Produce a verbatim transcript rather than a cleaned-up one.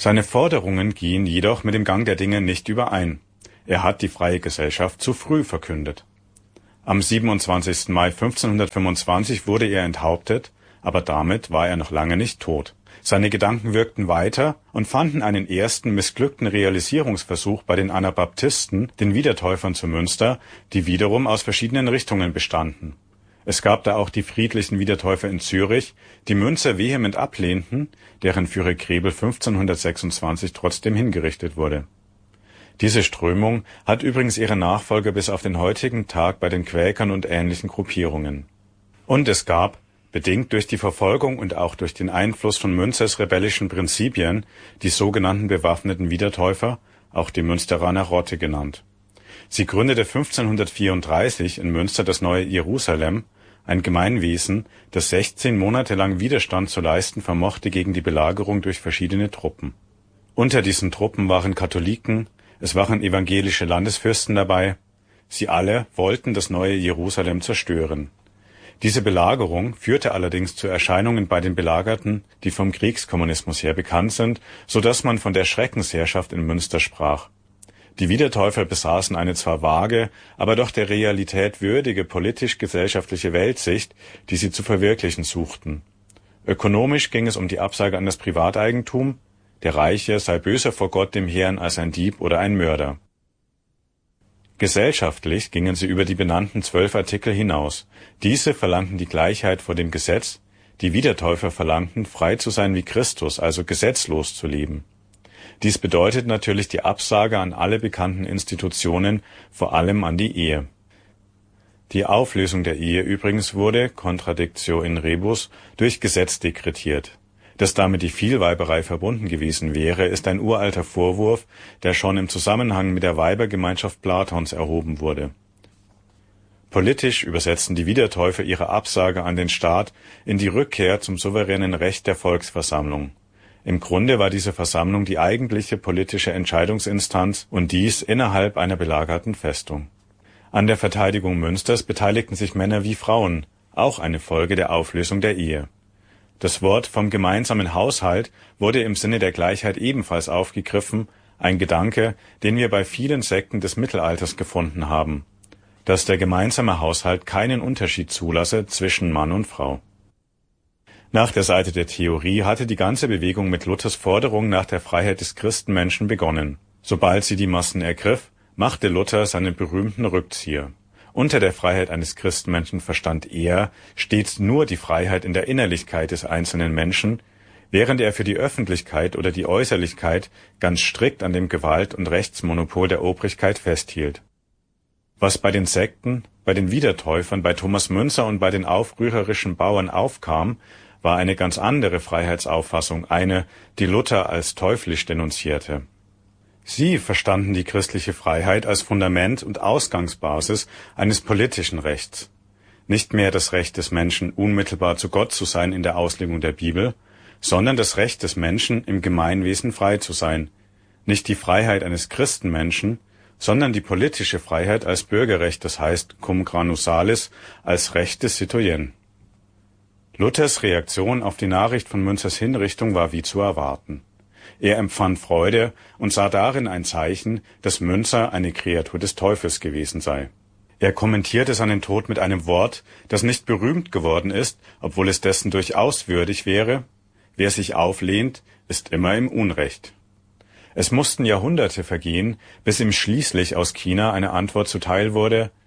Seine Forderungen gehen jedoch mit dem Gang der Dinge nicht überein. Er hat die freie Gesellschaft zu früh verkündet. Am siebenundzwanzigsten Mai fünfzehnhundertfünfundzwanzig wurde er enthauptet, aber damit war er noch lange nicht tot. Seine Gedanken wirkten weiter und fanden einen ersten missglückten Realisierungsversuch bei den Anabaptisten, den Wiedertäufern zu Münster, die wiederum aus verschiedenen Richtungen bestanden. Es gab da auch die friedlichen Wiedertäufer in Zürich, die Münzer vehement ablehnten, deren Führer Krebel fünfzehnhundertsechsundzwanzig trotzdem hingerichtet wurde. Diese Strömung hat übrigens ihre Nachfolger bis auf den heutigen Tag bei den Quäkern und ähnlichen Gruppierungen. Und es gab, bedingt durch die Verfolgung und auch durch den Einfluss von Münzers rebellischen Prinzipien, die sogenannten bewaffneten Wiedertäufer, auch die Münsteraner Rotte genannt. Sie gründete fünfzehnhundertvierunddreißig in Münster das Neue Jerusalem, ein Gemeinwesen, das sechzehn Monate lang Widerstand zu leisten vermochte gegen die Belagerung durch verschiedene Truppen. Unter diesen Truppen waren Katholiken, es waren evangelische Landesfürsten dabei. Sie alle wollten das Neue Jerusalem zerstören. Diese Belagerung führte allerdings zu Erscheinungen bei den Belagerten, die vom Kriegskommunismus her bekannt sind, so dass man von der Schreckensherrschaft in Münster sprach. Die Wiedertäufer besaßen eine zwar vage, aber doch der Realität würdige politisch-gesellschaftliche Weltsicht, die sie zu verwirklichen suchten. Ökonomisch ging es um die Absage an das Privateigentum, der Reiche sei böser vor Gott dem Herrn als ein Dieb oder ein Mörder. Gesellschaftlich gingen sie über die benannten zwölf Artikel hinaus. Diese verlangten die Gleichheit vor dem Gesetz, die Wiedertäufer verlangten, frei zu sein wie Christus, also gesetzlos zu leben. Dies bedeutet natürlich die Absage an alle bekannten Institutionen, vor allem an die Ehe. Die Auflösung der Ehe übrigens wurde, contradictio in rebus, durch Gesetz dekretiert. Dass damit die Vielweiberei verbunden gewesen wäre, ist ein uralter Vorwurf, der schon im Zusammenhang mit der Weibergemeinschaft Platons erhoben wurde. Politisch übersetzten die Wiedertäufer ihre Absage an den Staat in die Rückkehr zum souveränen Recht der Volksversammlung. Im Grunde war diese Versammlung die eigentliche politische Entscheidungsinstanz und dies innerhalb einer belagerten Festung. An der Verteidigung Münsters beteiligten sich Männer wie Frauen, auch eine Folge der Auflösung der Ehe. Das Wort vom gemeinsamen Haushalt wurde im Sinne der Gleichheit ebenfalls aufgegriffen, ein Gedanke, den wir bei vielen Sekten des Mittelalters gefunden haben, dass der gemeinsame Haushalt keinen Unterschied zulasse zwischen Mann und Frau. Nach der Seite der Theorie hatte die ganze Bewegung mit Luthers Forderung nach der Freiheit des Christenmenschen begonnen. Sobald sie die Massen ergriff, machte Luther seinen berühmten Rückzieher. Unter der Freiheit eines Christenmenschen verstand er stets nur die Freiheit in der Innerlichkeit des einzelnen Menschen, während er für die Öffentlichkeit oder die Äußerlichkeit ganz strikt an dem Gewalt- und Rechtsmonopol der Obrigkeit festhielt. Was bei den Sekten, bei den Wiedertäufern, bei Thomas Müntzer und bei den aufrührerischen Bauern aufkam, war eine ganz andere Freiheitsauffassung, eine, die Luther als teuflisch denunzierte. Sie verstanden die christliche Freiheit als Fundament und Ausgangsbasis eines politischen Rechts. Nicht mehr das Recht des Menschen, unmittelbar zu Gott zu sein in der Auslegung der Bibel, sondern das Recht des Menschen, im Gemeinwesen frei zu sein. Nicht die Freiheit eines Christenmenschen, sondern die politische Freiheit als Bürgerrecht, das heißt cum grano salis, als Recht des Citoyen. Luthers Reaktion auf die Nachricht von Münzers Hinrichtung war wie zu erwarten. Er empfand Freude und sah darin ein Zeichen, dass Münzer eine Kreatur des Teufels gewesen sei. Er kommentierte seinen Tod mit einem Wort, das nicht berühmt geworden ist, obwohl es dessen durchaus würdig wäre: Wer sich auflehnt, ist immer im Unrecht. Es mussten Jahrhunderte vergehen, bis ihm schließlich aus China eine Antwort zuteil wurde: